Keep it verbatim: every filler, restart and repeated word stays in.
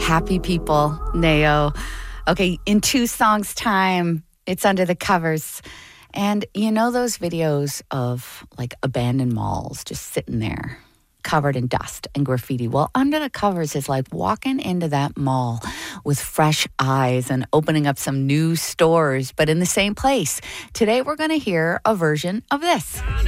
Happy People, Neo. Okay, in two songs' time, it's Under the Covers. And you know those videos of like abandoned malls just sitting there covered in dust and graffiti? Well, Under the Covers is like walking into that mall with fresh eyes and opening up some new stores, but in the same place. Today, we're going to hear a version of this.